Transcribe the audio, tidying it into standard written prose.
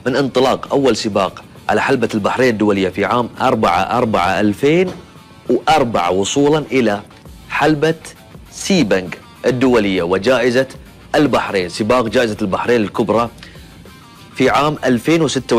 من انطلاق أول سباق على حلبة البحرين الدولية في عام 4/4/2004 وصولا إلى حلبة سيبنج الدولية وجائزة البحرين، سباق جائزة البحرين الكبرى في عام 2026.